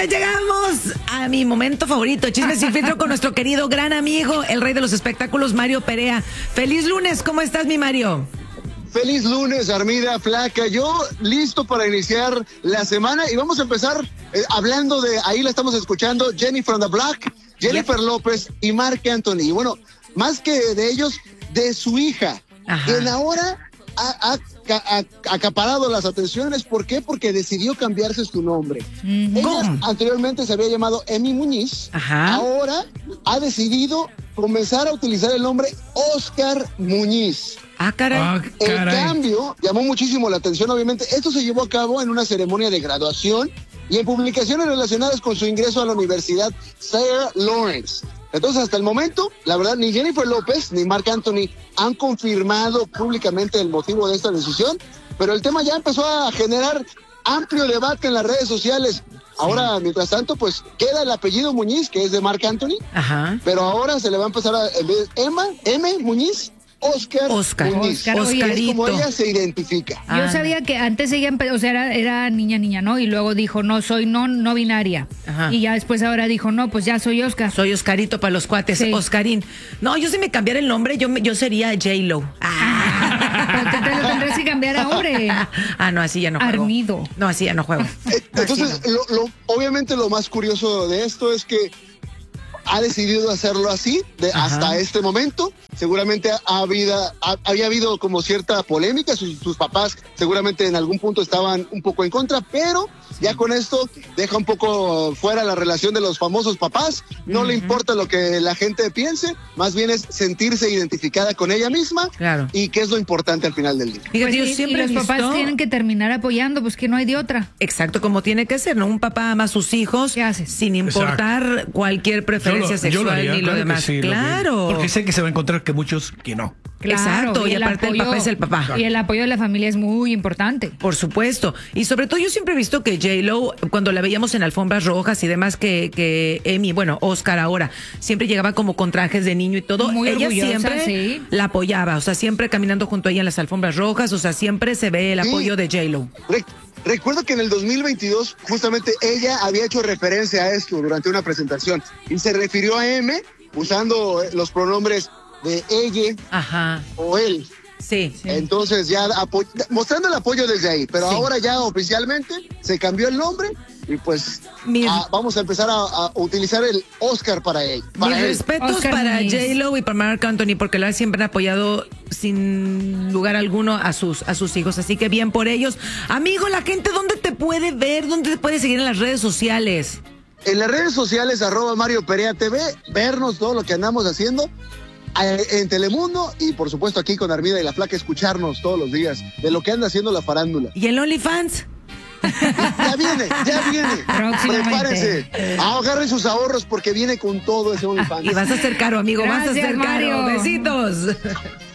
ya llegamos a mi momento favorito, Chisme Sin Filtro, con nuestro querido gran amigo, el rey de los espectáculos, Mario Perea. Feliz lunes, ¿cómo estás, mi Mario? Feliz lunes, Armida, Flaca. Yo listo para iniciar la semana y vamos a empezar hablando de, ahí la estamos escuchando, Jennifer on the Block, Jennifer López y Marc Anthony. Y bueno, más que de ellos, de su hija, quien ahora ha acaparado las atenciones. ¿Por qué? Porque decidió cambiarse su nombre. Ella anteriormente se había llamado Emi Muñiz. Ahora ha decidido comenzar a utilizar el nombre Oscar Muñiz. Caray. El cambio llamó muchísimo la atención, obviamente. Esto se llevó a cabo en una ceremonia de graduación y en publicaciones relacionadas con su ingreso a la Universidad Sarah Lawrence. Entonces, hasta el momento, la verdad, ni Jennifer López ni Marc Anthony han confirmado públicamente el motivo de esta decisión, pero el tema ya empezó a generar amplio debate en las redes sociales. Ahora, mientras tanto, pues queda el apellido Muñiz, que es de Marc Anthony, pero ahora se le va a empezar a, en vez M. Muñiz, Oscar Muñiz. Oscarito. Es como ella se identifica. Yo sabía que antes ella empezó, o sea, era niña, ¿no? Y luego dijo, no, soy no binaria. Y ya después ahora dijo, no, pues ya soy Oscar. Soy Oscarito para los cuates, sí. Oscarín. No, yo si me cambiara el nombre, yo sería J-Lo. Pero te lo tendrás que cambiar a hombre. No, así ya no juego. Armido. No, así ya no juego. Entonces, obviamente lo más curioso de esto es que ha decidido hacerlo así hasta este momento. Seguramente había habido como cierta polémica. Sus papás seguramente en algún punto estaban un poco en contra, pero ya con esto deja un poco fuera la relación de los famosos papás. No le importa lo que la gente piense, más bien es sentirse identificada con ella misma. Claro. Y que es lo importante al final del día. Fíjate, yo siempre y los papás tienen que terminar apoyando, pues que no hay de otra. Exacto, como tiene que ser, ¿no? Un papá ama a sus hijos sin importar cualquier preferencia sexual ni lo demás. Sí, claro. Porque sé que se va a encontrar que muchos que no. Claro, exacto, y aparte el papá es el papá. Y el apoyo de la familia es muy importante. Por supuesto. Y sobre todo yo siempre he visto que J-Lo, cuando la veíamos en alfombras rojas y demás, que Emi, bueno, Oscar ahora, siempre llegaba como con trajes de niño y todo. Muy ella orgullosa, siempre la apoyaba, o sea, siempre caminando junto a ella en las alfombras rojas, o sea, siempre se ve el apoyo de J-Lo. Recuerdo que en el 2022 justamente ella había hecho referencia a esto durante una presentación y se refirió a M usando los pronombres de ella o él. Sí. Entonces ya mostrando el apoyo desde ahí, pero ahora ya oficialmente se cambió el nombre y pues vamos a empezar a utilizar el Oscar para él. Mis respetos Oscar para J-Lo y para Marc Anthony, porque la siempre han apoyado sin lugar alguno a sus hijos, así que bien por ellos. Amigo, la gente, ¿dónde te puede ver? ¿Dónde te puede seguir en las redes sociales? En las redes sociales, @Mario Perea TV, vernos todo lo que andamos haciendo en Telemundo y por supuesto aquí con Armida y la Flaca, escucharnos todos los días de lo que anda haciendo la farándula. ¿Y el OnlyFans? Ya viene. Prepárense. Agarren sus ahorros porque viene con todo ese OnlyFans. Y vas a ser caro, amigo. Gracias, vas a ser Mario. caro. Besitos.